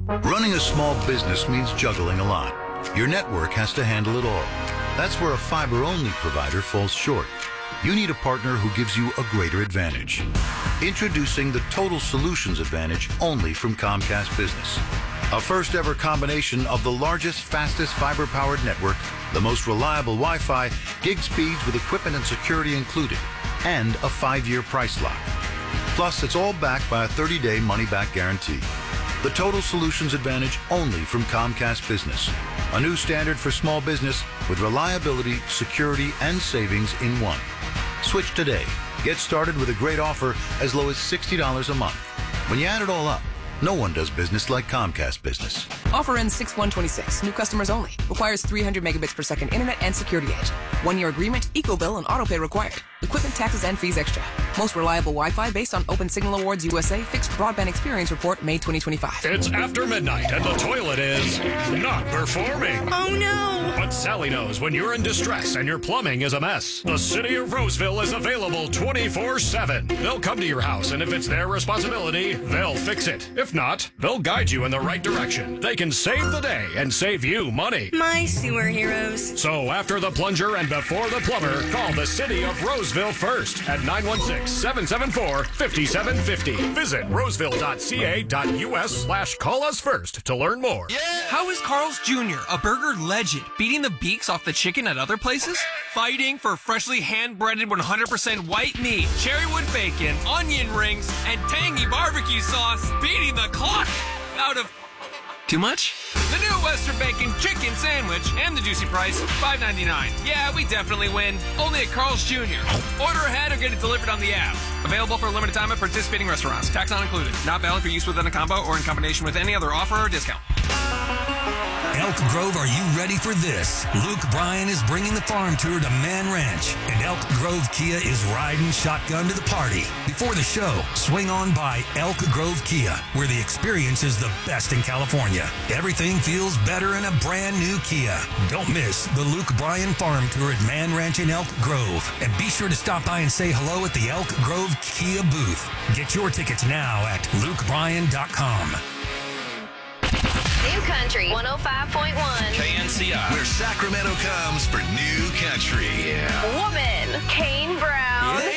Running a small business means juggling a lot. Your network has to handle it all. That's where a fiber-only provider falls short. You need a partner who gives you a greater advantage. Introducing the Total Solutions Advantage only from Comcast Business. A first-ever combination of the largest, fastest fiber-powered network, the most reliable Wi-Fi, gig speeds with equipment and security included, and a 5-year price lock. Plus, it's all backed by a 30-day money-back guarantee. The Total Solutions Advantage only from Comcast Business. A new standard for small business with reliability, security, and savings in one. Switch today. Get started with a great offer as low as $60 a month. When you add it all up, no one does business like Comcast Business. Offer ends 6/1/26. New customers only. Requires 300 megabits per second internet and security edge. 1-year agreement, eco-bill, and auto pay required. Equipment, taxes, and fees extra. Most reliable Wi-Fi based on Open Signal Awards USA Fixed Broadband Experience Report, May 2025. It's after midnight and the toilet is not performing. Oh no! But Sally knows when you're in distress and your plumbing is a mess. The City of Roseville is available 24/7. They'll come to your house, and if it's their responsibility, they'll fix it. If not, they'll guide you in the right direction. They can save the day and save you money. My sewer heroes. So after the plunger and before the plumber, call the City of Roseville first at 916-774-5750. Visit roseville.ca.us/call-us-first to learn more. Yeah. How is Carl's Jr., a burger legend, beating the beaks off the chicken at other places? Fighting for freshly hand-breaded 100% white meat, cherrywood bacon, onion rings, and tangy barbecue sauce, beating the clock out of... Too much? The new Western Bacon Chicken Sandwich and the juicy price, $5.99. Yeah, we definitely win. Only at Carl's Jr. Order ahead or get it delivered on the app. Available for a limited time at participating restaurants. Tax not included. Not valid for use within a combo or in combination with any other offer or discount. Elk Grove, are you ready for this? Luke Bryan is bringing the farm tour to Man Ranch, and Elk Grove Kia is riding shotgun to the party. Before the show, swing on by Elk Grove Kia, where the experience is the best in California. Everything feels better in a brand new Kia. Don't miss the Luke Bryan farm tour at Man Ranch in Elk Grove, and be sure to stop by and say hello at the Elk Grove Kia booth. Get your tickets now at lukebryan.com. New Country 105.1 KNCI, where Sacramento comes for new country. Woman, Kane Brown. Yeah.